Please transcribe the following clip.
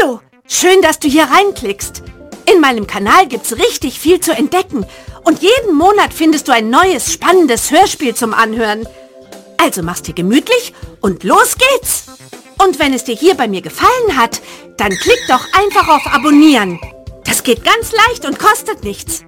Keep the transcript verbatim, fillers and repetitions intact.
Hallo, schön, dass du hier reinklickst. In meinem Kanal gibt's richtig viel zu entdecken und jeden Monat findest du ein neues, spannendes Hörspiel zum Anhören. Also mach's dir gemütlich und los geht's! Und wenn es dir hier bei mir gefallen hat, dann klick doch einfach auf Abonnieren. Das geht ganz leicht und kostet nichts.